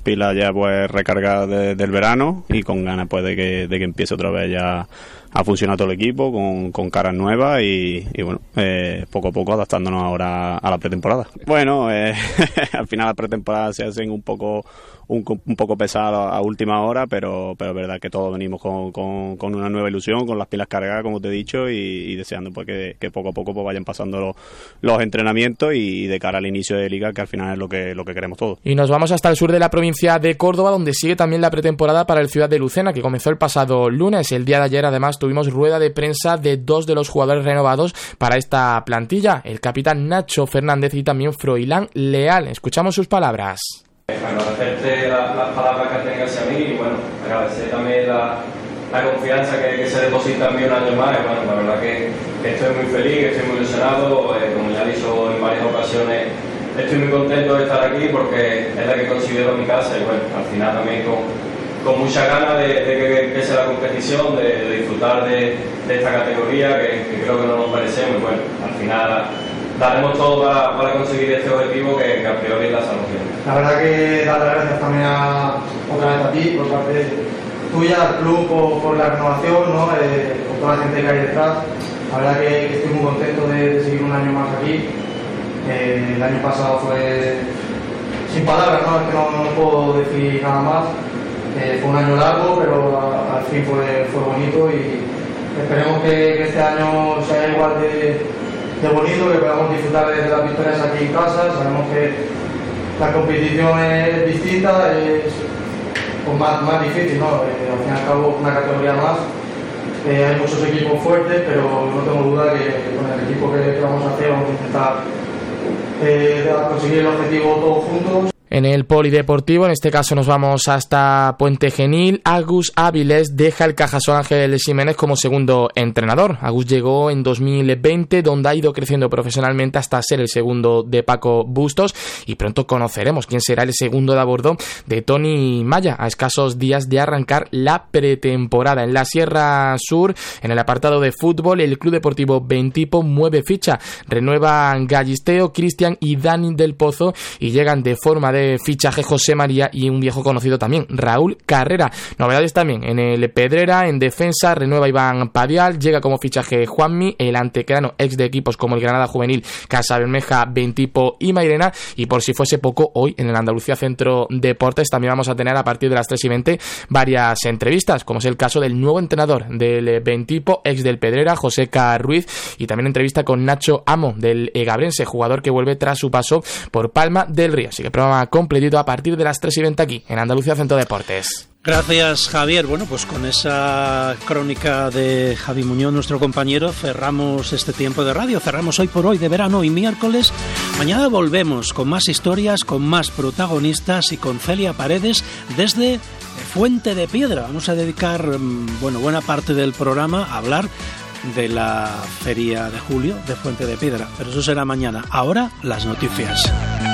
pilas ya pues recargadas del verano y con ganas pues de que empiece otra vez ya a funcionar todo el equipo con caras nuevas y bueno, poco a poco adaptándonos ahora a la pretemporada. Bueno, al final las pretemporadas se hacen un poco pesadas a última hora, pero es verdad que todos venimos con una nueva ilusión, con las pilas cargadas, como te he dicho, y deseando pues que poco a poco pues vayan pasando los entrenamientos y de cara al inicio de liga, que al final es lo que queremos todos. Y nos vamos hasta el sur de la provincia de Córdoba, donde sigue también la pretemporada para el Ciudad de Lucena, que comenzó el pasado lunes. El día de ayer además tuvimos rueda de prensa de 2 de los jugadores renovados para esta plantilla, el capitán Nacho Fernández y también Froilán Leal. Escuchamos sus palabras. Agradecerte las palabras que tengas hacia mí y bueno, agradecer también la confianza que se deposita en mí un año más. Y bueno, la verdad que estoy muy feliz, estoy muy ilusionado, como ya he dicho en varias ocasiones, estoy muy contento de estar aquí porque es la que considero mi casa y bueno, al final también con mucha ganas de que empiece la competición, de disfrutar de esta categoría que creo que no nos merecemos y bueno, al final daremos todo para conseguir este objetivo que a priori es la salvación. La verdad que dar las gracias también otra vez a ti, por parte tuya, al club, por la renovación, ¿no? Con toda la gente que hay detrás. La verdad que estoy muy contento de seguir un año más aquí. El año pasado fue sin palabras, ¿no? Es que no puedo decir nada más. Fue un año largo, pero al fin fue bonito y esperemos que este año sea igual de bonito, que podamos disfrutar de las victorias aquí en casa. Sabemos que la competición es distinta, es más difícil, ¿no? Al fin y al cabo una categoría más. Hay muchos equipos fuertes, pero no tengo duda que con el equipo que vamos a hacer vamos a intentar conseguir el objetivo todos juntos. En el polideportivo, en este caso nos vamos hasta Puente Genil. Agus Áviles deja el Cajasol Ángel Ximénez como segundo entrenador. Agus llegó en 2020, donde ha ido creciendo profesionalmente hasta ser el segundo de Paco Bustos, y pronto conoceremos quién será el segundo de a bordo de Tony Maya, a escasos días de arrancar la pretemporada. En la Sierra Sur, en el apartado de fútbol, el Club Deportivo Bentipo mueve ficha. Renuevan Gallisteo, Cristian y Dani del Pozo, y llegan de forma de fichaje José María y un viejo conocido también, Raúl Carrera. Novedades también en el Pedrera. En defensa renueva Iván Padial, llega como fichaje Juanmi, el antequerano ex de equipos como el Granada Juvenil, Casa Bermeja, Bentipo y Mairena. Y por si fuese poco, hoy en el Andalucía Centro Deportes también vamos a tener a partir de las 3:20 varias entrevistas, como es el caso del nuevo entrenador del Bentipo, ex del Pedrera, José K. Ruiz, y también entrevista con Nacho Amo del Egabrense, jugador que vuelve tras su paso por Palma del Río. Así que programa completito a partir de las 3:20 aquí en Andalucía Centro Deportes. Gracias, Javier. Bueno, pues con esa crónica de Javi Muñoz, nuestro compañero, cerramos este tiempo de radio, cerramos Hoy por Hoy de verano y miércoles. Mañana volvemos con más historias, con más protagonistas y con Celia Paredes desde Fuente de Piedra. Vamos a dedicar buena parte del programa a hablar de la feria de julio de Fuente de Piedra, pero eso será mañana. Ahora las noticias.